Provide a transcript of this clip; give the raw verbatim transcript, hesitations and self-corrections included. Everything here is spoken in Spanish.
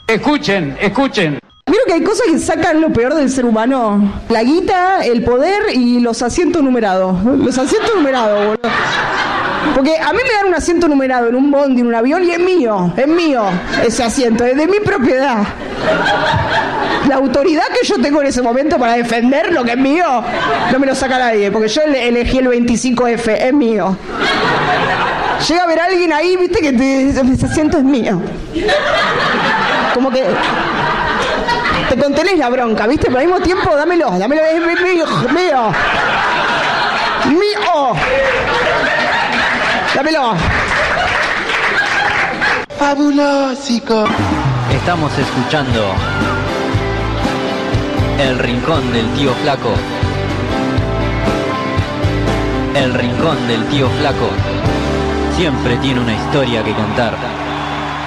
Escuchen, escuchen. Vieron que hay cosas que sacan lo peor del ser humano. La guita, el poder y los asientos numerados. Los asientos numerados, boludo. Porque a mí me dan un asiento numerado en un bondi, en un avión, y es mío, es mío ese asiento, es de mi propiedad. La autoridad que yo tengo en ese momento para defender lo que es mío, no me lo saca nadie, porque yo elegí el veinticinco F, es mío. Llega a ver a alguien ahí, viste, que te, ese asiento es mío. Como que te contenés la bronca, viste, pero al mismo tiempo, dámelo, dámelo, es mío, mío. Mío. Dámelo. Fabulósico. Estamos escuchando El Rincón del Tío Flaco. El Rincón del Tío Flaco siempre tiene una historia que contar.